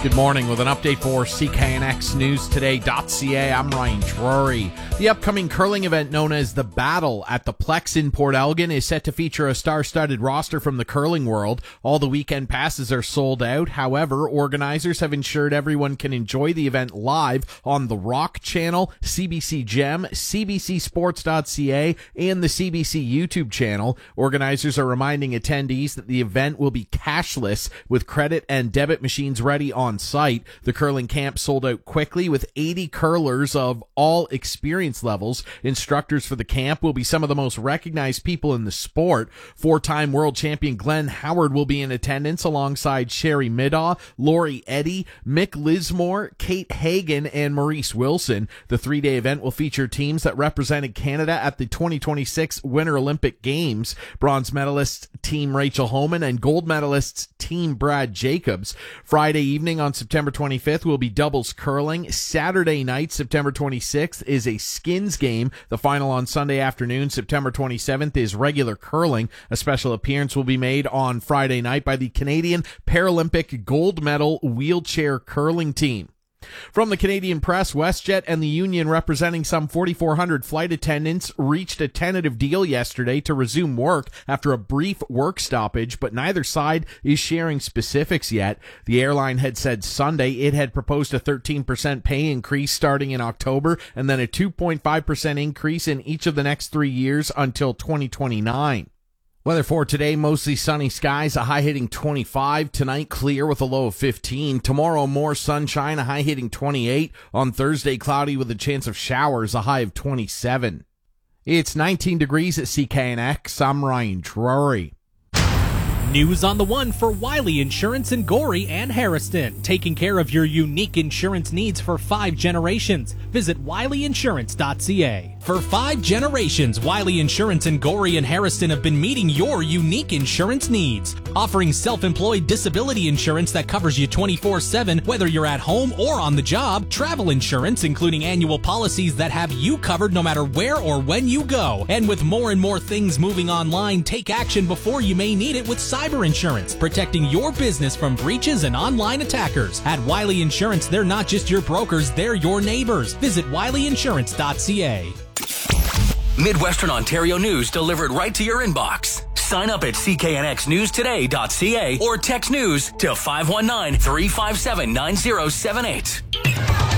Good morning with an update for CKNXNewsToday.ca. I'm Ryan Drury. The upcoming curling event known as The Battle at the Plex in Port Elgin is set to feature a star-studded roster from the curling world. All the weekend passes are sold out. However, organizers have ensured everyone can enjoy the event live on the Rock Channel, CBC Gem, CBCSports.ca, and the CBC YouTube channel. Organizers are reminding attendees that the event will be cashless with credit and debit machines ready on site. The curling camp sold out quickly with 80 curlers of all experience levels. Instructors for the camp will be some of the most recognized people in the sport. Four-time world champion Glenn Howard will be in attendance alongside Sherry Middaugh, Lori Eddy, Mick Lismore, Kate Hagan, and Maurice Wilson. The three-day event will feature teams that represented Canada at the 2026 Winter Olympic Games. Bronze medalists Team Rachel Homan and gold medalists Team Brad Jacobs. Friday evening on September 25th will be doubles curling. Saturday night, September 26th, is a skins game. The final on Sunday afternoon, September 27th, is regular curling. A special appearance will be made on Friday night by the Canadian Paralympic gold medal wheelchair curling team. From the Canadian Press, WestJet and the union representing some 4,400 flight attendants reached a tentative deal yesterday to resume work after a brief work stoppage, but neither side is sharing specifics yet. The airline had said Sunday it had proposed a 13% pay increase starting in October and then a 2.5% increase in each of the next 3 years until 2029. Weather for today, mostly sunny skies, a high hitting 25. Tonight, clear with a low of 15. Tomorrow, more sunshine, a high hitting 28. On Thursday, cloudy with a chance of showers, a high of 27. It's 19 degrees at CKNX. I'm Ryan Drury. News on the one for Wiley Insurance in Gorey and Harrison. Taking care of your unique insurance needs for 5 generations. Visit wileyinsurance.ca. For 5 generations, Wiley Insurance in Gorey and Harrison have been meeting your unique insurance needs. Offering self-employed disability insurance that covers you 24/7, whether you're at home or on the job. Travel insurance, including annual policies that have you covered no matter where or when you go. And with more and more things moving online, take action before you may need it with cyber insurance, protecting your business from breaches and online attackers. At Wiley Insurance, they're not just your brokers, they're your neighbors. Visit wileyinsurance.ca. Midwestern Ontario news delivered right to your inbox. Sign up at cknxnewstoday.ca or text news to 519-357-9078.